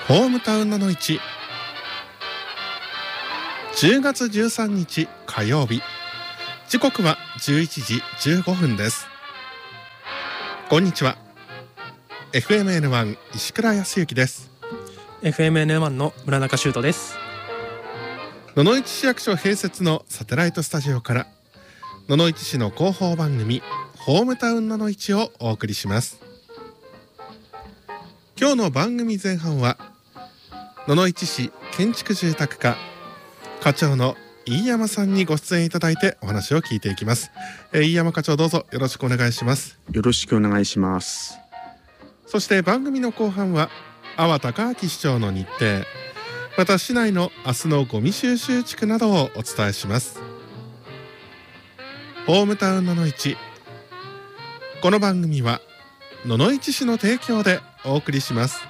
ホームタウンの1、10月13日火曜日、時刻は11時15分です。こんにちは。 FMN1 石倉康之です。 FMN1 の村中修斗です。 野々市市役所併設のサテライトスタジオから野々市市の広報番組ホームタウン野々市をお送りします。今日の番組前半は野々市市建築住宅課課長の飯山さんにご出演いただいてお話を聞いていきます。飯山課長、どうぞよろしくお願いします。 よろしくお願いします。 そして番組の後半は阿波隆明市長の日程、また市内の明日のゴミ収集地区などをお伝えします。ホームタウン野々市、この番組は野々市市の提供でお送りします。